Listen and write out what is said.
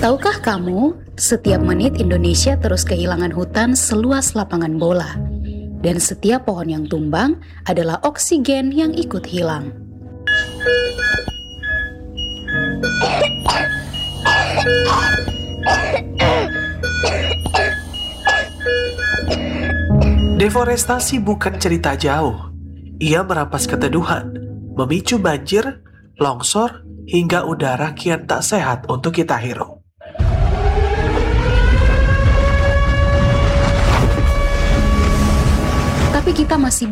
Tahukah kamu, setiap menit Indonesia terus kehilangan hutan seluas lapangan bola. Dan setiap pohon yang tumbang adalah oksigen yang ikut hilang. Deforestasi bukan cerita jauh. Ia merampas keteduhan, memicu banjir, longsor, hingga udara kian tak sehat untuk kita hirup. Tapi kita masih